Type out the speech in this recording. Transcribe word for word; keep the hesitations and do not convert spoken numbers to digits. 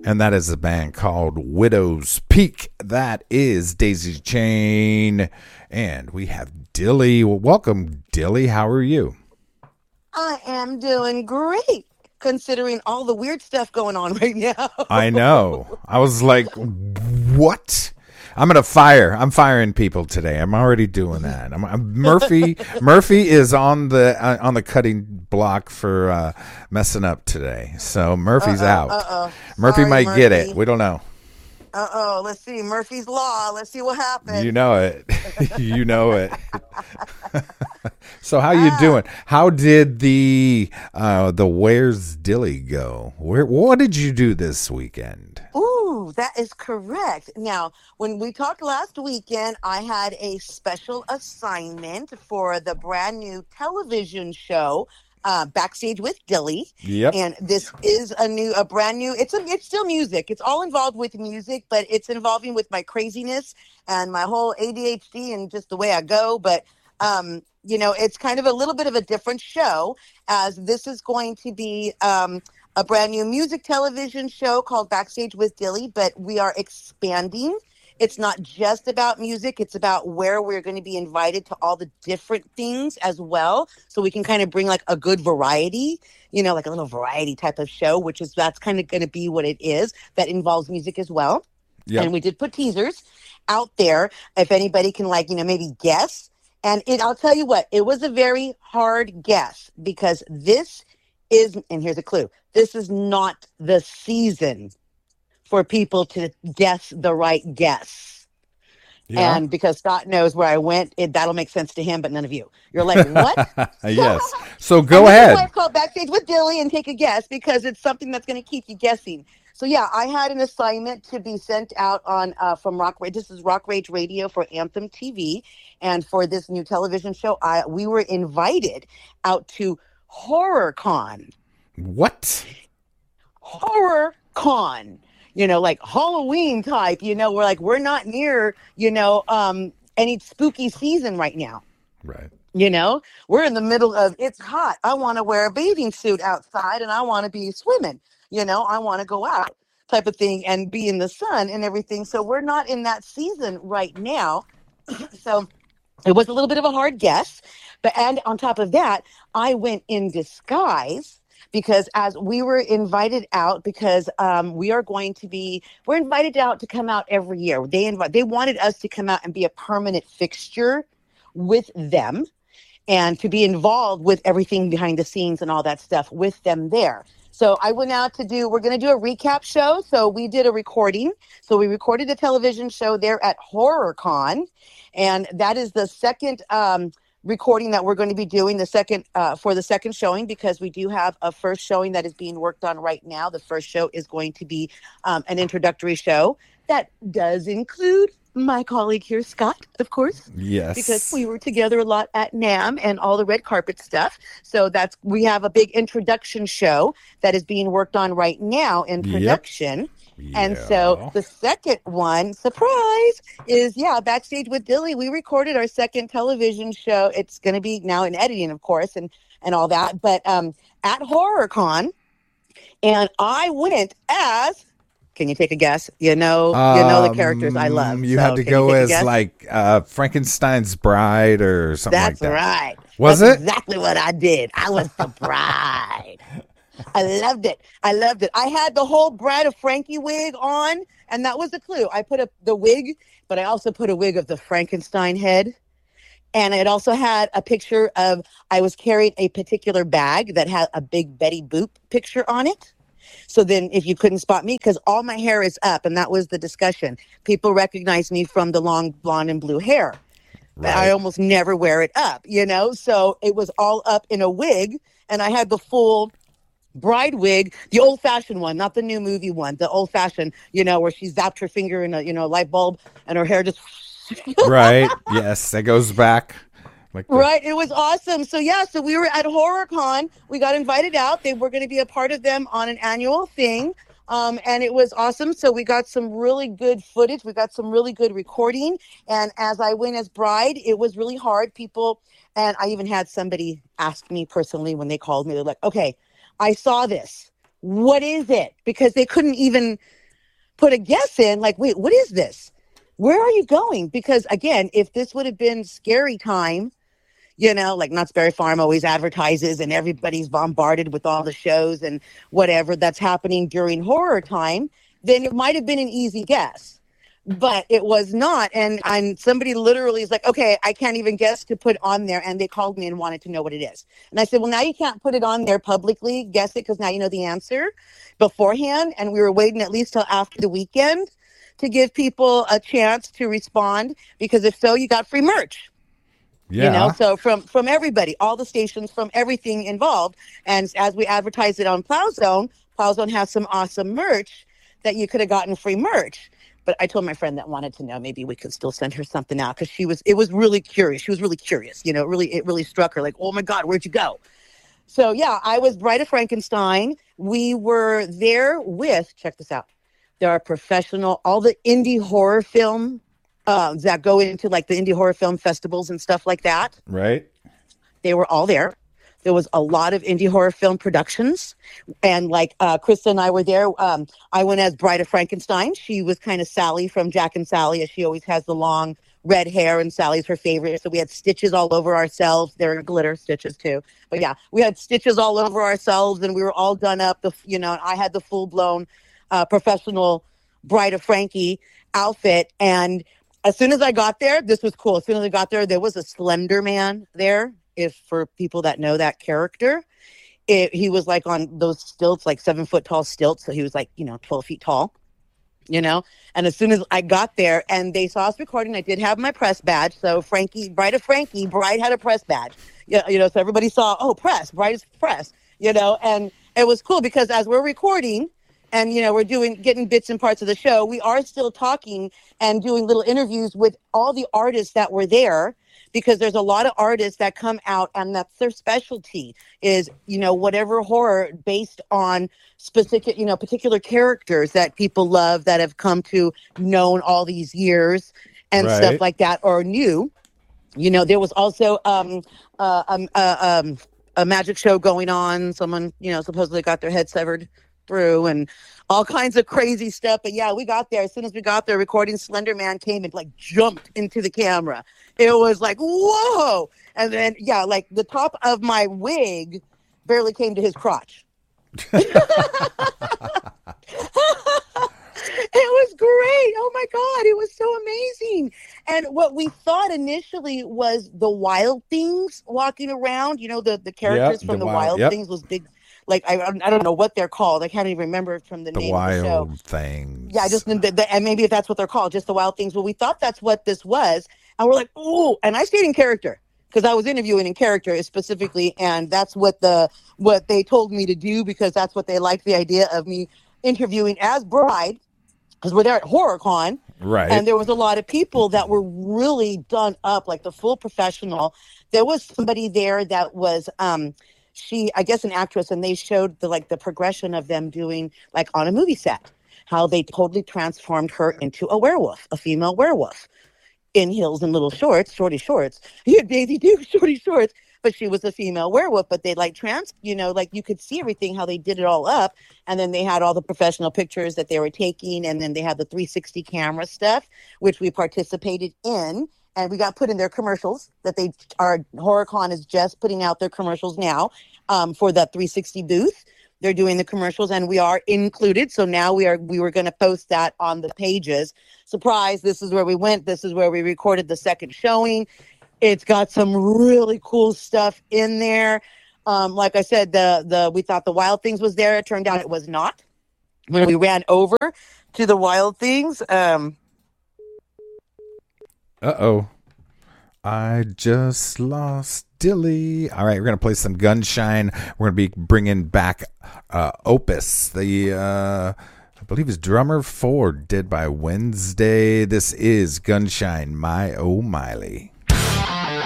And that is a band called Widow's Peak. That is Daisy Chain. And we have Dilly. Well, welcome, Dilly. How are you? I am doing great, considering all the weird stuff going on right now. I know. I was like, what? I'm gonna fire. I'm firing people today. I'm already doing that. I'm, I'm Murphy. Murphy is on the uh, on the cutting block for uh, messing up today. So Murphy's uh-oh, out. Uh-oh. Murphy Sorry, might Murphy. get it. We don't know. Uh-oh. Let's see. Murphy's Law. Let's see what happens. You know it. You know it. So how you ah. doing? How did the uh, the Where's Dilly go? Where what did you do this weekend? Ooh, that is correct. Now, when we talked last weekend, I had a special assignment for the brand new television show, uh, Backstage with Dilly. Yep. And this is a new, a brand new, it's a, it's still music. It's all involved with music, but it's involving with my craziness and my whole A D H D and just the way I go. But, um, you know, it's kind of a little bit of a different show, as this is going to be, um, a brand new music television show called Backstage with Dilly, but we are expanding. It's not just about music. It's about where we're going to be invited to all the different things as well. So we can kind of bring like a good variety, you know, like a little variety type of show, which is, that's kind of going to be what it is, that involves music as well. Yep. And we did put teasers out there if anybody can, like, you know, maybe guess. And it, I'll tell you what, it was a very hard guess, because this is, and here's a clue, this is not the season for people to guess the right guess. Yeah. And because Scott knows where I went, it, that'll make sense to him, but none of you. You're like, what? Yes. So go and ahead. This is why it's called Backstage with Dilly, and take a guess, because it's something that's going to keep you guessing. So yeah, I had an assignment to be sent out on uh, from Rock Rage. This is Rock Rage Radio for Anthem T V, and for this new television show, I we were invited out to HorrorCon. What? HorrorCon. You know, like Halloween type, you know, we're like, we're not near, you know, um, any spooky season right now. Right. You know, we're in the middle of, it's hot. I want to wear a bathing suit outside, and I want to be swimming. You know, I want to go out type of thing and be in the sun and everything. So we're not in that season right now. So it was a little bit of a hard guess. But, and on top of that, I went in disguise, because as we were invited out, because um, we are going to be, we're invited out to come out every year. They invite, they wanted us to come out and be a permanent fixture with them, and to be involved with everything behind the scenes and all that stuff with them there. So I went out to do, we're going to do a recap show. So we did a recording. So we recorded a television show there at HorrorCon. And that is the second um, recording that we're going to be doing, the second uh, for the second showing, because we do have a first showing that is being worked on right now. The first show is going to be um, an introductory show that does include my colleague here, Scott, of course. Yes. Because we were together a lot at NAMM and all the red carpet stuff. So that's, we have a big introduction show that is being worked on right now in production. Yep. And yeah. So the second one, surprise, is, yeah, Backstage with Dilly. We recorded our second television show. It's going to be now in editing, of course, and, and all that. But um, at HorrorCon, and I went as, can you take a guess? You know, you know the characters I love. You so had to go as like uh, Frankenstein's bride or something That's like that. That's right. Was That's it? Exactly what I did. I was the bride. I loved it. I loved it. I had the whole Bride of Frankie wig on, and that was the clue. I put up the wig, but I also put a wig of the Frankenstein head. And it also had a picture of, I was carrying a particular bag that had a big Betty Boop picture on it. So then if you couldn't spot me, because all my hair is up, and that was the discussion. People recognize me from the long blonde and blue hair. Right. I almost never wear it up, you know? So it was all up in a wig, and I had the full bride wig, the old-fashioned one, not the new movie one, the old-fashioned, you know, where she zapped her finger in a, you know, light bulb, and her hair just... Right, yes, that goes back. Like the... Right, it was awesome. So, yeah, so we were at HorrorCon. We got invited out. They were going to be a part of them on an annual thing, um, and it was awesome. So we got some really good footage. We got some really good recording, and as I went as bride, it was really hard. People, and I even had somebody ask me personally when they called me, they're like, okay, I saw this. What is it? Because they couldn't even put a guess in, like, wait, what is this? Where are you going? Because again, if this would have been scary time, you know, like Knott's Berry Farm always advertises and everybody's bombarded with all the shows and whatever that's happening during horror time, then it might have been an easy guess. But it was not. And I'm, somebody literally is like, okay, I can't even guess to put on there. And they called me and wanted to know what it is. And I said, well, now you can't put it on there publicly, guess it, because now you know the answer beforehand. And we were waiting at least till after the weekend to give people a chance to respond, because if so, you got free merch. Yeah. You know, so from, from everybody, all the stations, from everything involved. And as we advertise it on Plow Zone, Plow Zone has some awesome merch that you could have gotten free merch. But I told my friend that wanted to know, maybe we could still send her something out, because she was, it was really curious. She was really curious. You know, it really, it really struck her like, oh my God, where'd you go? So yeah, I was Bride of Frankenstein. We were there with, check this out. There are professional, all the indie horror film uh, that go into like the indie horror film festivals and stuff like that. Right. They were all there. There was a lot of indie horror film productions. And like uh, Krista and I were there. Um, I went as Bride of Frankenstein. She was kind of Sally from Jack and Sally, as she always has the long red hair, and Sally's her favorite. So we had stitches all over ourselves. There were glitter stitches too. But yeah, we had stitches all over ourselves, and we were all done up. The You know, I had the full-blown uh, professional Bride of Frankie outfit. And as soon as I got there, this was cool. As soon as I got there, there was a Slender Man there. If for people that know that character, it, he was like on those stilts, like seven foot tall stilts. So he was like, you know, twelve feet tall, you know. And as soon as I got there and they saw us recording, I did have my press badge. So Frankie, Bride of Frankie, Bride had a press badge. Yeah, you know, so everybody saw, oh, press, Bride is press, you know. And it was cool because as we're recording, and, you know, we're doing, getting bits and parts of the show, we are still talking and doing little interviews with all the artists that were there, because there's a lot of artists that come out and that's their specialty is, you know, whatever horror based on specific, you know, particular characters that people love that have come to known all these years and right. stuff like that, or new. You know, there was also um, uh, um, uh, um, a magic show going on. Someone, you know, supposedly got their head severed through and all kinds of crazy stuff. But yeah, we got there. As soon as we got there, recording, Slender Man came and like jumped into the camera. It was like, whoa. And then, yeah, like the top of my wig barely came to his crotch. It was great. Oh my God. It was so amazing. And what we thought initially was the Wild Things walking around, you know, the, the characters yep, from the, the wild, Wild yep. Things was big. Like, I I don't know what they're called. I can't even remember from the, the name wild of the show. Things. Yeah, just the, the, and maybe if that's what they're called, just the Wild Things. Well, we thought that's what this was. And we're like, ooh. And I stayed in character because I was interviewing in character specifically. And that's what the what they told me to do, because that's what they liked, the idea of me interviewing as Bride, because we're there at HorrorCon. Right. And there was a lot of people that were really done up, like the full professional. There was somebody there that was... um. She, I guess, an actress, and they showed the like the progression of them doing like on a movie set, how they totally transformed her into a werewolf, a female werewolf, in heels and little shorts, shorty shorts. Yeah, Daisy Duke, shorty shorts, but she was a female werewolf. But they like trans, you know, like you could see everything, how they did it all up, and then they had all the professional pictures that they were taking, and then they had the three sixty camera stuff, which we participated in. And we got put in their commercials that they are, HorrorCon is just putting out their commercials now um, for the three sixty booth. They're doing the commercials and we are included. So now we are, we were going to post that on the pages. Surprise. This is where we went. This is where we recorded the second showing. It's got some really cool stuff in there. Um, like I said, the, the, we thought the Wild Things was there. It turned out it was not. When we ran over to the Wild Things, um, Uh-oh. I just lost Dilly. All right, we're going to play some Gunshine. We're going to be bringing back uh, Opus, the, uh, I believe it's drummer for Dead by Wednesday. This is Gunshine, My Oh Miley.